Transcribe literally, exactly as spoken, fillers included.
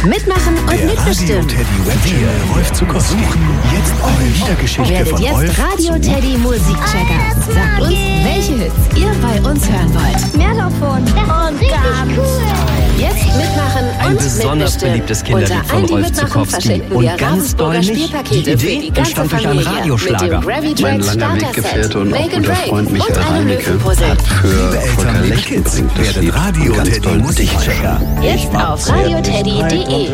Mitmachen und Der mitbestimmen. Radio Teddy Webchannel Rolf Zukowski. Jetzt eure Liedergeschichte Werdet von jetzt Rolf Radio zu Teddy Musikchecker. Sagt uns, welche Hits ihr bei uns hören wollt. Mehr davon. Und ganz cool. Jetzt mitmachen Ein und besonders mitbestimmen. beliebtes Kinderlied Unter von allen, die Rolf mitmachen, Zukowski. verschenken Und wir ganz doll Ravensburger nicht. Spielpakete Die Idee für die ganze entstand durch einen Familie. Radioschlager. Mit dem Gravy Mein Track langer Starter Weggefährte Set, und auch Make and guter Break Freund und Michael einem Haneke Löwenpuzzle. hat für Liebe Eltern, Volker liebe Lechtenbrink Kids, das werdet Lied Radio ganz Teddy doll Musikchecker. Jetzt auf radio teddy punkt de.